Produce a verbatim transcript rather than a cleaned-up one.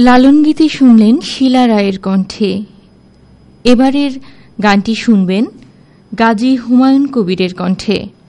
লালন গীতি শুনলেন শিলা রায়ের কণ্ঠে। এবারের গানটি শুনবেন গাজী হুমায়ুন কবিরের কণ্ঠে।